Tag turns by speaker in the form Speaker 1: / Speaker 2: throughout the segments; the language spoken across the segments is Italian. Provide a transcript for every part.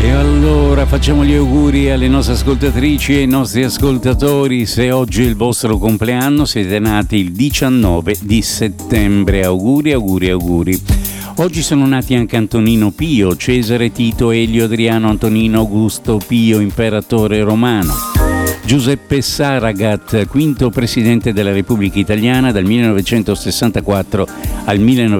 Speaker 1: E allora facciamo gli auguri alle nostre ascoltatrici e ai nostri ascoltatori. Se oggi è il vostro compleanno, siete nati il 19 di settembre. Auguri, auguri, auguri. Oggi sono nati anche Antonino Pio, Cesare, Tito, Elio, Adriano, Antonino, Augusto, Pio, imperatore romano. Giuseppe Saragat, quinto presidente della Repubblica Italiana dal 1964 al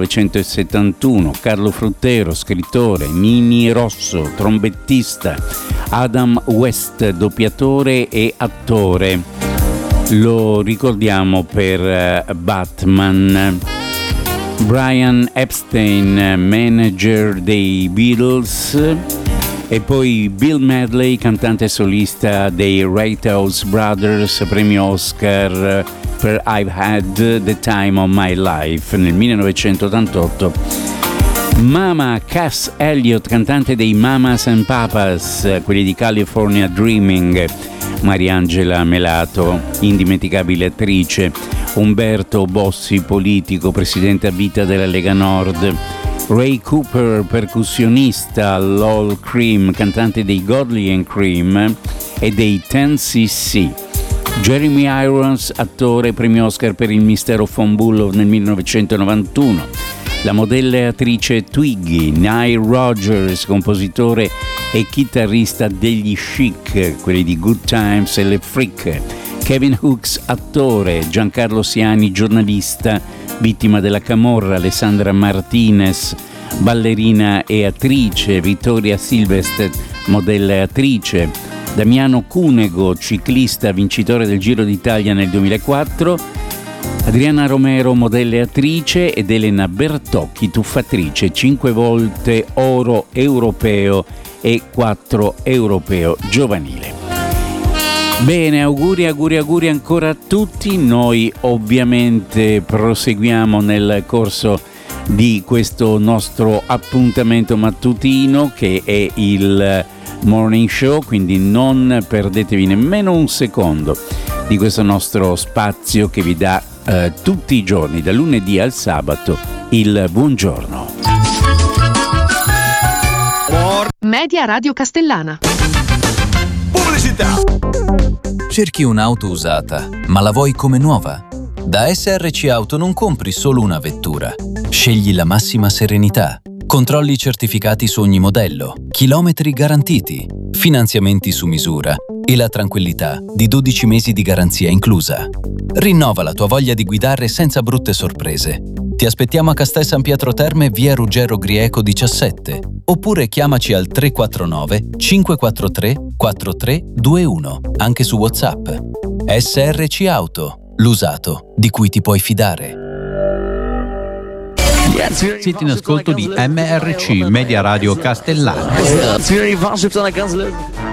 Speaker 1: 1971. Carlo Fruttero, scrittore. Nini Rosso, trombettista. Adam West, doppiatore e attore. Lo ricordiamo per Batman. Brian Epstein, manager dei Beatles. E poi Bill Medley, cantante solista dei Righthouse Brothers, premio Oscar per I've Had the Time of My Life nel 1988. Mama Cass Elliot, cantante dei Mamas and Papas, quelli di California Dreaming. Mariangela Melato, indimenticabile attrice. Umberto Bossi, politico, presidente a vita della Lega Nord. Ray Cooper, percussionista. Lol Cream, cantante dei Godley and Cream e dei 10cc. Jeremy Irons, attore, premio Oscar per Il mistero Von Bülow nel 1991. La modella e attrice Twiggy. Nile Rodgers, compositore e chitarrista degli Chic, quelli di Good Times e Le Freak. Kevin Hooks, attore. Giancarlo Siani, giornalista, vittima della camorra. Alessandra Martinez, ballerina e attrice. Vittoria Silvestre, modella e attrice. Damiano Cunego, ciclista, vincitore del Giro d'Italia nel 2004. Adriana Romero, modella e attrice. Ed Elena Bertocchi, tuffatrice, 5 volte oro europeo e 4 europeo giovanile. Bene, auguri ancora a tutti. Noi ovviamente proseguiamo nel corso di questo nostro appuntamento mattutino che è il Morning Show, quindi non perdetevi nemmeno un secondo di questo nostro spazio che vi dà tutti i giorni, da lunedì al sabato, il buongiorno.
Speaker 2: Media Radio Castellana.
Speaker 3: Pubblicità. Cerchi un'auto usata, ma la vuoi come nuova? Da SRC Auto non compri solo una vettura. Scegli la massima serenità. Controlli certificati su ogni modello, chilometri garantiti, finanziamenti su misura e la tranquillità di 12 mesi di garanzia inclusa. Rinnova la tua voglia di guidare senza brutte sorprese. Ti aspettiamo a Castel San Pietro Terme, via Ruggero Grieco 17, oppure chiamaci al 349 543 4321, anche su WhatsApp. SRC Auto, l'usato di cui ti puoi fidare.
Speaker 4: Siete in ascolto di MRC Media Radio Castellana.